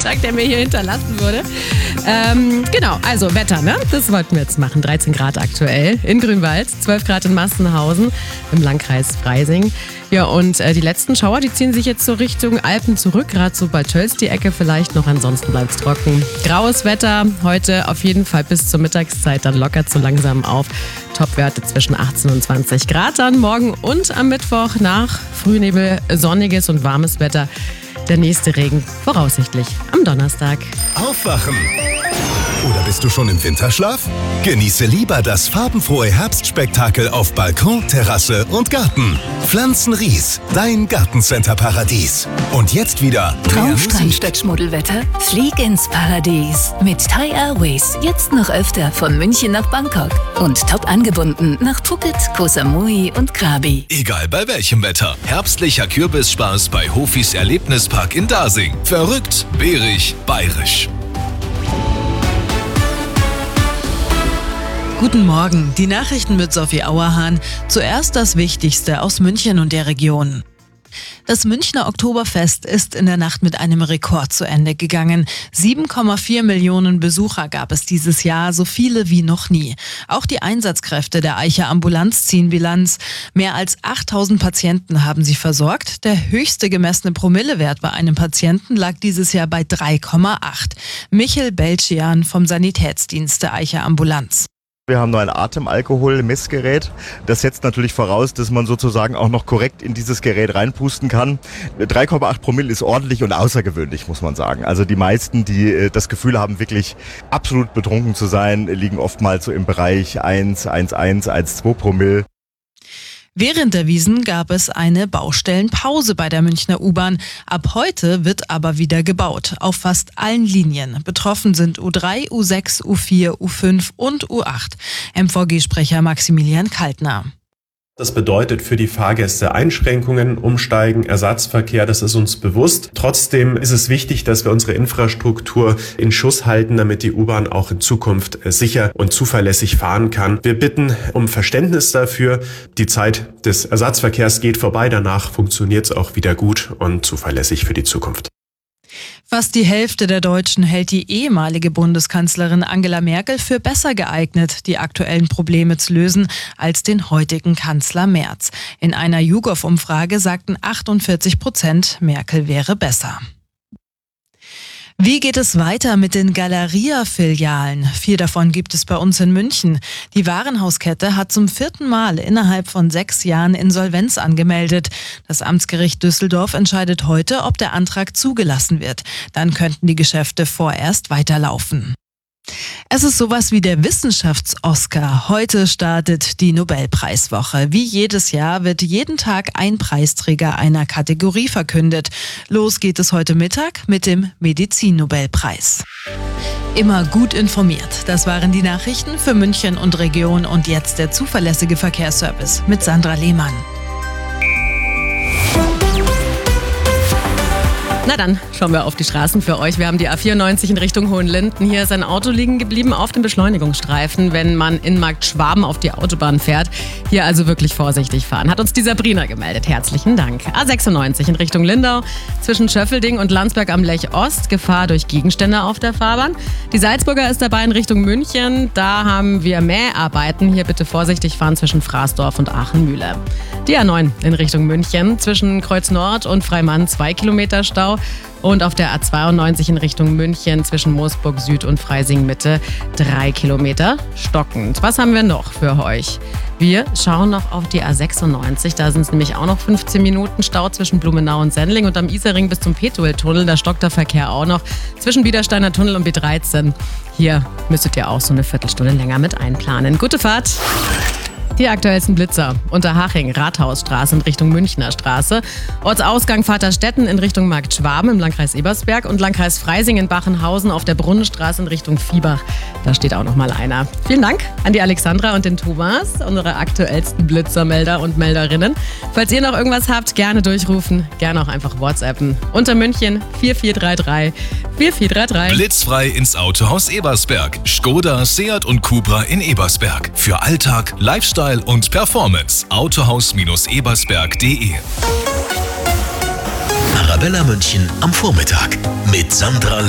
Montag, der mir hier hinterlassen wurde. Genau, also Wetter, ne? Das wollten wir jetzt machen. 13 Grad aktuell in Grünwald, 12 Grad in Massenhausen im Landkreis Freising. Ja, und die letzten Schauer, die ziehen sich jetzt so Richtung Alpen zurück, gerade so bei Tölz die Ecke vielleicht noch, ansonsten bleibt es trocken. Graues Wetter, heute auf jeden Fall bis zur Mittagszeit, dann lockert so langsam auf. Topwerte zwischen 18 und 20 Grad dann morgen und am Mittwoch nach Frühnebel sonniges und warmes Wetter. Der nächste Regen voraussichtlich am Donnerstag. Aufwachen! Oder bist du schon im Winterschlaf? Genieße lieber das farbenfrohe Herbstspektakel auf Balkon, Terrasse und Garten. Pflanzenries, dein Gartencenter-Paradies. Und jetzt wieder Traumstrand statt Schmuddelwetter? Flieg ins Paradies. Mit Thai Airways jetzt noch öfter von München nach Bangkok. Und top angebunden nach Phuket, Koh Samui und Krabi. Egal bei welchem Wetter. Herbstlicher Kürbisspaß bei Hofis Erlebnispark in Dasing. Verrückt, bärig, bayerisch. Guten Morgen, die Nachrichten mit Sophie Auerhahn. Zuerst das Wichtigste aus München und der Region. Das Münchner Oktoberfest ist in der Nacht mit einem Rekord zu Ende gegangen. 7,4 Millionen Besucher gab es dieses Jahr, so viele wie noch nie. Auch die Einsatzkräfte der Eicher Ambulanz ziehen Bilanz. Mehr als 8000 Patienten haben sie versorgt. Der höchste gemessene Promillewert bei einem Patienten lag dieses Jahr bei 3,8. Michel Belchian vom Sanitätsdienst der Eicher Ambulanz. Wir haben nur ein Atemalkohol-Messgerät. Das setzt natürlich voraus, dass man sozusagen auch noch korrekt in dieses Gerät reinpusten kann. 3,8 Promille ist ordentlich und außergewöhnlich, muss man sagen. Also die meisten, die das Gefühl haben, wirklich absolut betrunken zu sein, liegen oftmals so im Bereich 1, 1,1, 1,2 Promille. Während der Wiesn gab es eine Baustellenpause bei der Münchner U-Bahn. Ab heute wird aber wieder gebaut, auf fast allen Linien. Betroffen sind U3, U6, U4, U5 und U8. MVG-Sprecher Maximilian Kaltner. Das bedeutet für die Fahrgäste Einschränkungen, Umsteigen, Ersatzverkehr, das ist uns bewusst. Trotzdem ist es wichtig, dass wir unsere Infrastruktur in Schuss halten, damit die U-Bahn auch in Zukunft sicher und zuverlässig fahren kann. Wir bitten um Verständnis dafür. Die Zeit des Ersatzverkehrs geht vorbei, danach funktioniert es auch wieder gut und zuverlässig für die Zukunft. Fast die Hälfte der Deutschen hält die ehemalige Bundeskanzlerin Angela Merkel für besser geeignet, die aktuellen Probleme zu lösen, als den heutigen Kanzler Merz. In einer YouGov-Umfrage sagten 48%, Merkel wäre besser. Wie geht es weiter mit den Galeria-Filialen? 4 davon gibt es bei uns in München. Die Warenhauskette hat zum 4. Mal innerhalb von 6 Jahren Insolvenz angemeldet. Das Amtsgericht Düsseldorf entscheidet heute, ob der Antrag zugelassen wird. Dann könnten die Geschäfte vorerst weiterlaufen. Es ist sowas wie der Wissenschafts-Oscar. Heute startet die Nobelpreiswoche. Wie jedes Jahr wird jeden Tag ein Preisträger einer Kategorie verkündet. Los geht es heute Mittag mit dem Medizin-Nobelpreis. Immer gut informiert. Das waren die Nachrichten für München und Region und jetzt der zuverlässige Verkehrsservice mit Sandra Lehmann. Na dann, schauen wir auf die Straßen für euch. Wir haben die A94 in Richtung Hohenlinden. Hier ist ein Auto liegen geblieben auf dem Beschleunigungsstreifen, wenn man in Markt Schwaben auf die Autobahn fährt. Hier also wirklich vorsichtig fahren. Hat uns die Sabrina gemeldet. Herzlichen Dank. A96 in Richtung Lindau. Zwischen Schöffelding und Landsberg am Lech Ost. Gefahr durch Gegenstände auf der Fahrbahn. Die Salzburger ist dabei in Richtung München. Da haben wir Mäharbeiten. Hier bitte vorsichtig fahren zwischen Fraßdorf und Aachen-Mühle. Die A9 in Richtung München. Zwischen Kreuz Nord und Freimann 2 Kilometer Stau. Und auf der A92 in Richtung München zwischen Moosburg Süd und Freising Mitte 3 Kilometer stockend. Was haben wir noch für euch? Wir schauen noch auf die A96. Da sind es nämlich auch noch 15 Minuten Stau zwischen Blumenau und Sendling. Und am Isarring bis zum Petueltunnel, da stockt der Verkehr auch noch zwischen Biedersteiner Tunnel und B13. Hier müsstet ihr auch so eine Viertelstunde länger mit einplanen. Gute Fahrt! Die aktuellsten Blitzer. Unterhaching, Rathausstraße in Richtung Münchner Straße. Ortsausgang Vaterstetten in Richtung Markt Schwaben im Landkreis Ebersberg und Landkreis Freising in Bachenhausen auf der Brunnenstraße in Richtung Viehbach. Da steht auch noch mal einer. Vielen Dank an die Alexandra und den Thomas, unsere aktuellsten Blitzermelder und Melderinnen. Falls ihr noch irgendwas habt, gerne durchrufen, gerne auch einfach WhatsAppen. Unter München 4433 4433. Blitzfrei ins Autohaus Ebersberg. Skoda, Seat und Cupra in Ebersberg. Für Alltag, Lifestyle und Performance. Autohaus-ebersberg.de. Arabella München am Vormittag mit Sandra